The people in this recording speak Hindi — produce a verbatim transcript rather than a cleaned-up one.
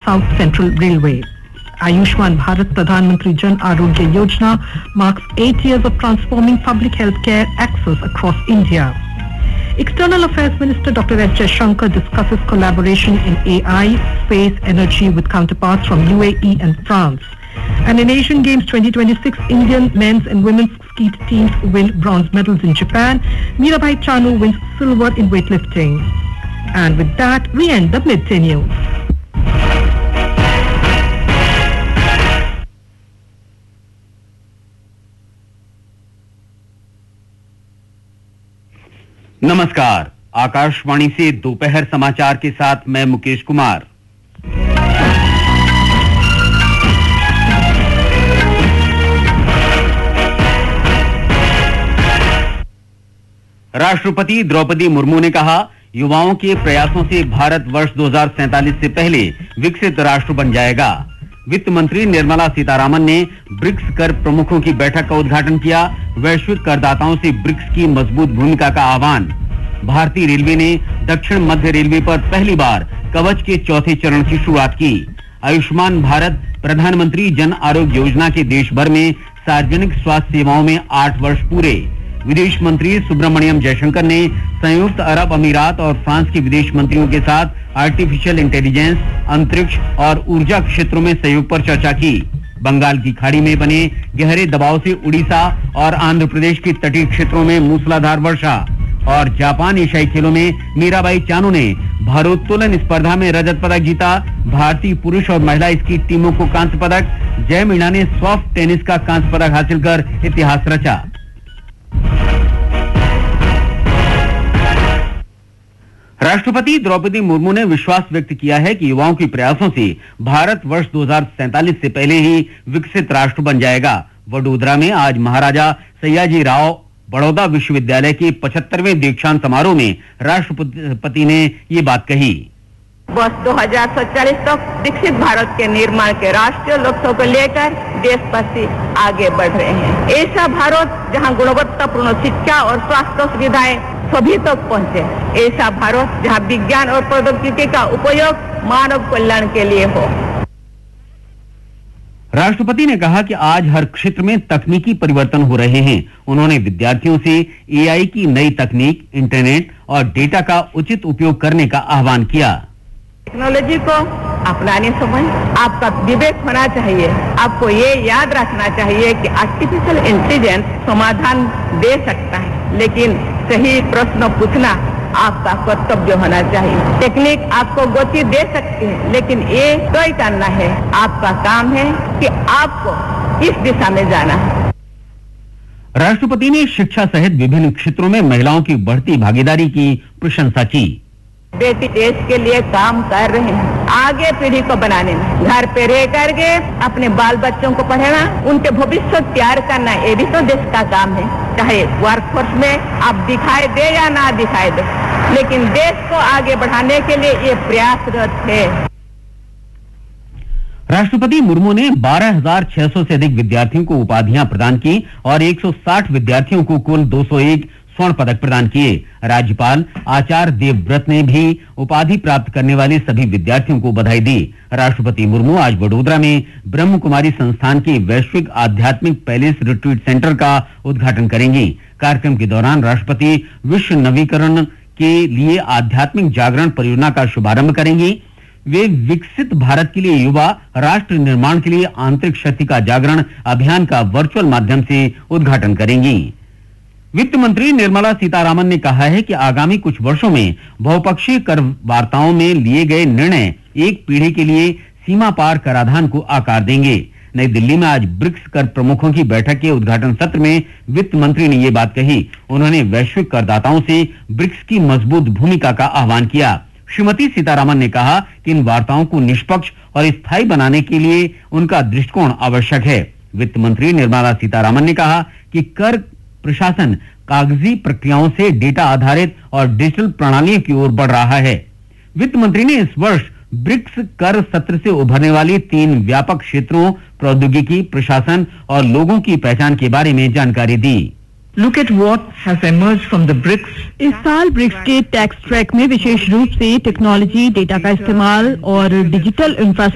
South Central Railway. Ayushman Bharat Pradhan Mantri Jan Arogya Yojana marks eight years of transforming public health care access across India. External Affairs Minister Doctor S. Jaishankar discusses collaboration in A I, space, energy with counterparts from U A E and France. And in Asian Games twenty twenty-six, Indian men's and women's skeet teams win bronze medals in Japan. Mirabai Chanu wins silver in weightlifting. And with that, we end the midday news. नमस्कार, आकाशवाणी से दोपहर समाचार के साथ मैं मुकेश कुमार। राष्ट्रपति द्रौपदी मुर्मू ने कहा, युवाओं के प्रयासों से भारत वर्ष दो हज़ार सैंतालीस से पहले विकसित राष्ट्र बन जाएगा। वित्त मंत्री निर्मला सीतारामन ने ब्रिक्स कर प्रमुखों की बैठक का उद्घाटन किया। वैश्विक करदाताओं से ब्रिक्स की मजबूत भूमिका का आह्वान। भारतीय रेलवे ने दक्षिण मध्य रेलवे पर पहली बार कवच के चौथे चरण की शुरुआत की। आयुष्मान भारत प्रधानमंत्री जन आरोग्य योजना के देश भर में सार्वजनिक स्वास्थ्य सेवाओं में आठ वर्ष पूरे। विदेश मंत्री सुब्रमण्यम जयशंकर ने संयुक्त अरब अमीरात और फ्रांस के विदेश मंत्रियों के साथ आर्टिफिशियल इंटेलिजेंस, अंतरिक्ष और ऊर्जा क्षेत्रों में सहयोग पर चर्चा की। बंगाल की खाड़ी में बने गहरे दबाव से उड़ीसा और आंध्र प्रदेश के तटीय क्षेत्रों में मूसलाधार वर्षा। और जापान एशियाई खेलों में मीराबाई चानू ने भारोत्तोलन स्पर्धा में रजत पदक जीता। भारतीय पुरुष और महिला स्कीट टीमों को कांस्य पदक। जय मीणा ने सॉफ्ट टेनिस का कांस्य पदक हासिल कर इतिहास रचा। राष्ट्रपति द्रौपदी मुर्मू ने विश्वास व्यक्त किया है कि युवाओं के प्रयासों से भारत वर्ष दो हज़ार सैंतालीस से पहले ही विकसित राष्ट्र बन जाएगा। वडोदरा में आज महाराजा सयाजी राव बड़ौदा विश्वविद्यालय के पचहत्तरवें दीक्षांत समारोह में राष्ट्रपति ने ये बात कही। वर्ष दो हज़ार सैंतालीस तक विकसित भारत के निर्माण के राष्ट्रीय लक्ष्यों को लेकर देशवासी आगे बढ़ रहे हैं। ऐसा भारत जहां गुणवत्तापूर्ण शिक्षा और स्वास्थ्य सुविधाएं सभी तक पहुंचे। ऐसा भारत जहां विज्ञान और प्रौद्योगिकी का उपयोग मानव कल्याण के लिए हो। राष्ट्रपति ने कहा कि आज हर क्षेत्र में तकनीकी परिवर्तन हो रहे हैं। उन्होंने विद्यार्थियों से ए आई की नई तकनीक, इंटरनेट और डेटा का उचित उपयोग करने का आह्वान किया। टेक्नोलॉजी को अपनाने समय आपका विवेक होना चाहिए। आपको ये याद रखना चाहिए कि आर्टिफिशियल इंटेलिजेंस समाधान दे सकता है, लेकिन सही प्रश्न पूछना आपका कर्तव्य होना चाहिए। टेक्निक आपको गति दे सकती है, लेकिन ये तय करना है, आपका काम है कि आपको किस दिशा में जाना है। राष्ट्रपति ने शिक्षा सहित विभिन्न क्षेत्रों में महिलाओं की बढ़ती भागीदारी की प्रशंसा की। बेटी देश के लिए काम कर रहे हैं, आगे पीढ़ी को बनाने में। घर पे रह करके अपने बाल बच्चों को पढ़ाना, उनके भविष्य तैयार करना, ये भी तो देश का काम है। चाहे वर्कफोर्स में आप दिखाई दे या ना दिखाई दे, लेकिन देश को आगे बढ़ाने के लिए ये प्रयासरत है। राष्ट्रपति मुर्मू ने बारह हज़ार छह सौ से अधिक विद्यार्थियों को उपाधियां प्रदान की और एक सौ साठ विद्यार्थियों को कुल दो सौ एक स्वर्ण पदक प्रदान किए। राज्यपाल आचार्य देवव्रत ने भी उपाधि प्राप्त करने वाले सभी विद्यार्थियों को बधाई दी। राष्ट्रपति मुर्मू आज वडोदरा में ब्रह्म कुमारी संस्थान के वैश्विक आध्यात्मिक पैलेस रिट्रीट सेंटर का उद्घाटन करेंगी। कार्यक्रम के दौरान राष्ट्रपति विश्व नवीकरण के लिए आध्यात्मिक जागरण परियोजना का शुभारंभ करेंगी। वे विकसित भारत के लिए युवा राष्ट्र निर्माण के लिए आंतरिक शक्ति का जागरण अभियान का वर्चुअल माध्यम से उद्घाटन करेंगी। वित्त मंत्री निर्मला सीतारामन ने कहा है कि आगामी कुछ वर्षों में बहुपक्षीय कर वार्ताओं में लिए गए निर्णय एक पीढ़ी के लिए सीमा पार कराधान को आकार देंगे। नई दिल्ली में आज ब्रिक्स कर प्रमुखों की बैठक के उद्घाटन सत्र में वित्त मंत्री ने ये बात कही। उन्होंने वैश्विक करदाताओं से ब्रिक्स की मजबूत भूमिका का आह्वान किया। श्रीमती सीतारामन ने कहा कि इन वार्ताओं को निष्पक्ष और स्थायी बनाने के लिए उनका दृष्टिकोण आवश्यक है। वित्त मंत्री निर्मला सीतारामन ने कहा कि कर प्रशासन कागजी प्रक्रियाओं से डेटा आधारित और डिजिटल प्रणालियों की ओर बढ़ रहा है। वित्त मंत्री ने इस वर्ष ब्रिक्स कर सत्र से उभरने वाली तीन व्यापक क्षेत्रों प्रौद्योगिकी, प्रशासन और लोगों की पहचान के बारे में जानकारी दी। Look at what has emerged from the BRICS. इस साल ब्रिक्स के टैक्स ट्रैक में विशेष रूप से टेक्नोलॉजी, डेटा का इस्तेमाल और डिजिटल इंफ्रास्ट्रक्चर